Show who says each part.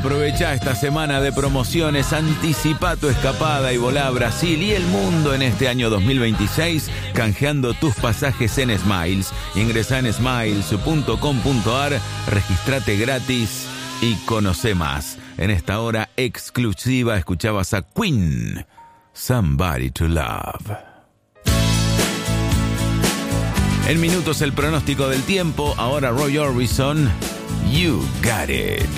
Speaker 1: Aprovecha esta semana de promociones, anticipa tu escapada y volá a Brasil y el mundo en este año 2026 canjeando tus pasajes en Smiles. Ingresá en smiles.com.ar, registrate gratis y conoce más. En esta hora exclusiva escuchabas a Queen, Somebody to Love. En minutos el pronóstico del tiempo, ahora Roy Orbison, You Got It.